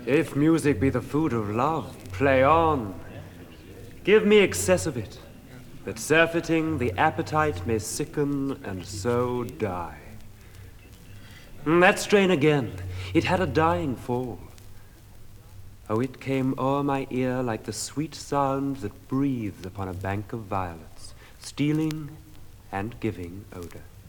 If music be the food of love, play on. Give me excess of it, that surfeiting the appetite may sicken and so die. That strain again, it had a dying fall. Oh, it came o'er my ear like the sweet sound that breathes upon a bank of violets, stealing and giving odor.